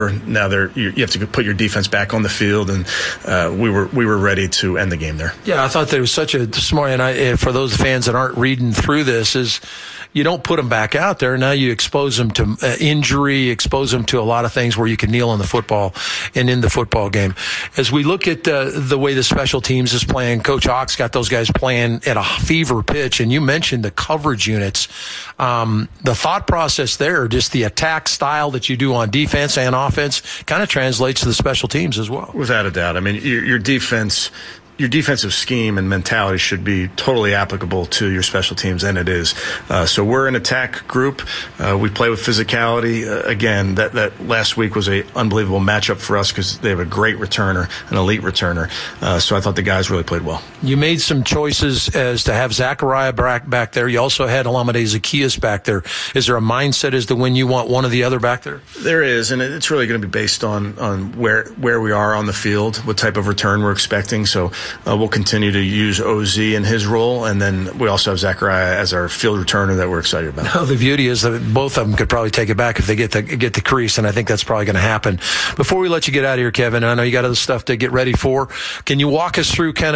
Now you have to put your defense back on the field, and we were ready to end the game there. Yeah, I thought there was such a smart, and for those fans that aren't reading through this, is you don't put them back out there. Now you expose them to injury, expose them to a lot of things where you can kneel on the football and in the football game. As we look at the way the special teams is playing, Coach Hawk's got those guys playing at a fever pitch, and you mentioned the coverage units. The thought process there, just the attack style that you do on defense and offense, kind of translates to the special teams as well. Without a doubt. I mean, your defensive scheme and mentality should be totally applicable to your special teams, and it is. So we're an attack group. We play with physicality. Again, that last week was an unbelievable matchup for us because they have a great returner, an elite returner. So I thought the guys really played well. You made some choices as to have Zachariah back there. You also had Olamide Zaccheaus back there. Is there a mindset as to when you want one or the other back there? There is, and it's really going to be based on where we are on the field, what type of return we're expecting. So we'll continue to use OZ in his role, and then we also have Zachariah as our field returner that we're excited about. Well, the beauty is that both of them could probably take it back if they get the crease, and I think that's probably going to happen. Before we let you get out of here, Kevin, I know you got other stuff to get ready for. Can you walk us through kind of